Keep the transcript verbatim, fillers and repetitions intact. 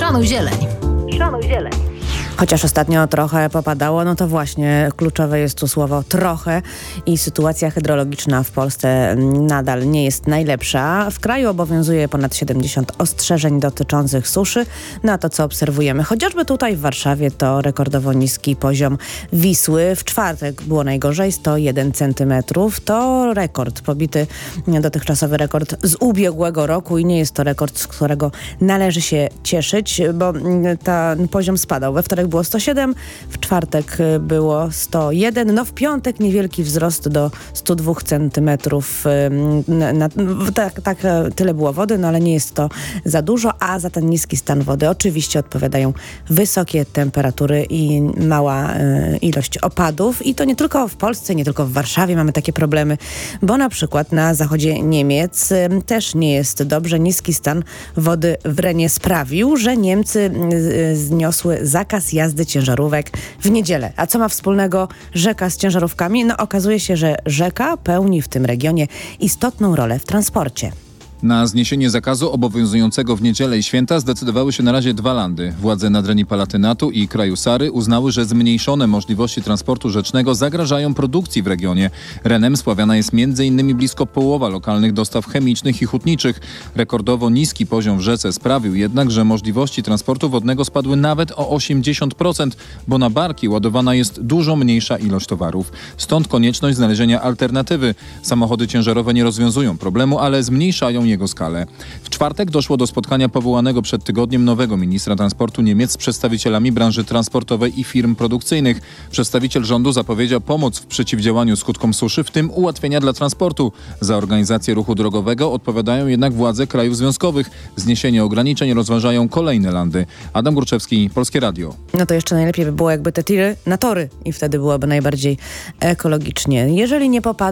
Szanuj zieleń. Szanuj zieleń. Chociaż ostatnio trochę popadało, no to właśnie kluczowe jest tu słowo trochę i sytuacja hydrologiczna w Polsce nadal nie jest najlepsza. W kraju obowiązuje ponad siedemdziesiąt ostrzeżeń dotyczących suszy. No a to, co obserwujemy chociażby tutaj w Warszawie, to rekordowo niski poziom Wisły. W czwartek było najgorzej, sto jeden centymetrów. To rekord, pobity dotychczasowy rekord z ubiegłego roku i nie jest to rekord, z którego należy się cieszyć, bo ten poziom spadał. We wtorek było sto siedem, w czwartek było sto jeden, no w piątek niewielki wzrost do sto dwa centymetrów. Na, na, tak, tak, tyle było wody, no ale nie jest to za dużo, a za ten niski stan wody oczywiście odpowiadają wysokie temperatury i mała y, ilość opadów. I to nie tylko w Polsce, nie tylko w Warszawie mamy takie problemy, bo na przykład na zachodzie Niemiec y, też nie jest dobrze. Niski stan wody w Renie sprawił, że Niemcy y, zniosły zakaz jazdy ciężarówek w niedzielę. A co ma wspólnego rzeka z ciężarówkami? No okazuje się, że rzeka pełni w tym regionie istotną rolę w transporcie. Na zniesienie zakazu obowiązującego w niedzielę i święta zdecydowały się na razie dwa landy. Władze Nadrenii Palatynatu i kraju Sary uznały, że zmniejszone możliwości transportu rzecznego zagrażają produkcji w regionie. Renem sławiana jest między innymi blisko połowa lokalnych dostaw chemicznych i hutniczych. Rekordowo niski poziom w rzece sprawił jednak, że możliwości transportu wodnego spadły nawet o osiemdziesiąt procent, bo na barki ładowana jest dużo mniejsza ilość towarów. Stąd konieczność znalezienia alternatywy. Samochody ciężarowe nie rozwiązują problemu, ale zmniejszają jego skalę. W czwartek doszło do spotkania powołanego przed tygodniem nowego ministra transportu Niemiec z przedstawicielami branży transportowej i firm produkcyjnych. Przedstawiciel rządu zapowiedział pomoc w przeciwdziałaniu skutkom suszy, w tym ułatwienia dla transportu. Za organizację ruchu drogowego odpowiadają jednak władze krajów związkowych. Zniesienie ograniczeń rozważają kolejne landy. Adam Górczewski, Polskie Radio. No to jeszcze najlepiej by było, jakby te tiry na tory i wtedy byłoby najbardziej ekologicznie. Jeżeli nie popada